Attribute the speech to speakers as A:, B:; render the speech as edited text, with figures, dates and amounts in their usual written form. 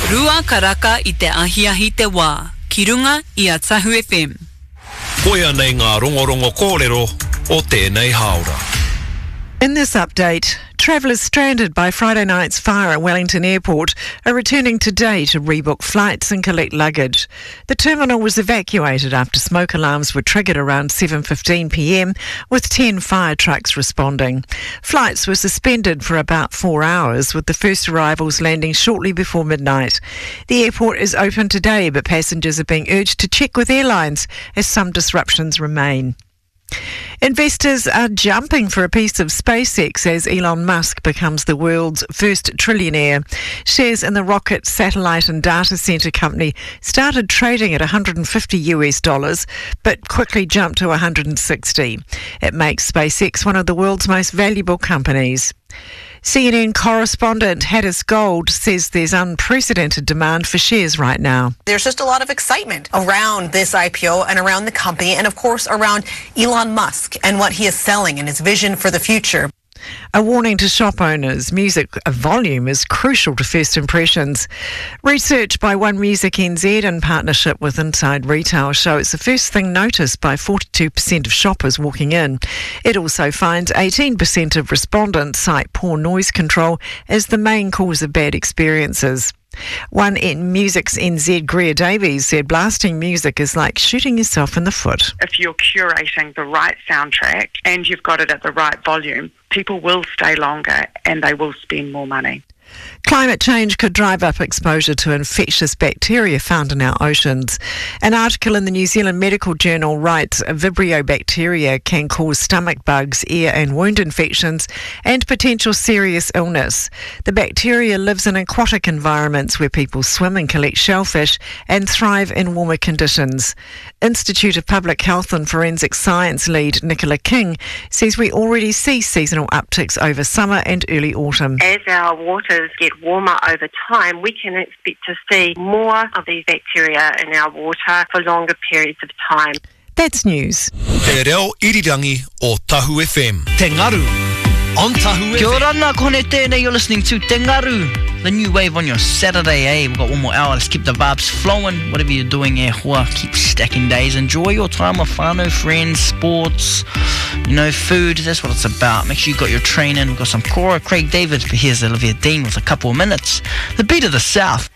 A: Rua karaka I te ahiahi te wā. Ki runga I a Tahu FM.
B: Koia nei ngā rongorongo kōrero o tēnei haora.
C: In this update, travellers stranded by Friday night's fire at Wellington Airport are returning today to rebook flights and collect luggage. The terminal was evacuated after smoke alarms were triggered around 7:15 p.m, with 10 fire trucks responding. Flights were suspended for about 4 hours, with the first arrivals landing shortly before midnight. The airport is open today, but passengers are being urged to check with airlines as some disruptions remain. Investors are jumping for a piece of SpaceX as Elon Musk becomes the world's first trillionaire. Shares in the rocket, satellite and data center company started trading at $150 but quickly jumped to $160. It makes SpaceX one of the world's most valuable companies. CNN correspondent Haddis Gold says there's unprecedented demand for shares right now.
D: There's just a lot of excitement around this IPO and around the company and, of course, around Elon Musk and what he is selling and his vision for the future.
C: A warning to shop owners, music volume is crucial to first impressions. Research by One Music NZ in partnership with Inside Retail show it's the first thing noticed by 42% of shoppers walking in. It also finds 18% of respondents cite poor noise control as the main cause of bad experiences. One Music's NZ Greer Davies said blasting music is like shooting yourself in the foot.
E: If you're curating the right soundtrack and you've got it at the right volume, people will stay longer and they will spend more money.
C: Climate change could drive up exposure to infectious bacteria found in our oceans. An article in the New Zealand Medical Journal writes Vibrio bacteria can cause stomach bugs, ear and wound infections and potential serious illness. The bacteria lives in aquatic environments where people swim and collect shellfish and thrive in warmer conditions. Institute of Public Health and Forensic Science lead Nicola King says we already see seasonal upticks over summer and early autumn.
F: As our waters get warmer over time, we can expect to see more of these bacteria in our water for longer periods of time.
C: That's news.
B: Te reo irirangi o Tahu FM. Te Ngaru on Tahu FM.
G: Kia ora nā kone tēnei, you're listening to Te Ngaru, the new wave on your Saturday, eh? We've got one more hour, let's keep the vibes flowing. Whatever you're doing, hoa, keep stacking days. Enjoy your time with whānau, friends, sports, food, that's what it's about. Make sure you got your training. We've got some Cora, Craig David, but here's Olivia Dean with a couple of minutes. The beat of the South.